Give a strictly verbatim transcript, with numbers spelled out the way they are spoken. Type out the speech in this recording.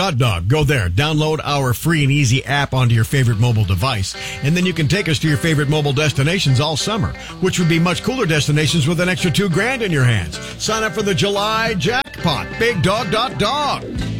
Hot Dog. Go there. Download our free and easy app onto your favorite mobile device. And then you can take us to your favorite mobile destinations all summer, which would be much cooler destinations with an extra two grand in your hands. Sign up for the July jackpot. Big dog dot dog.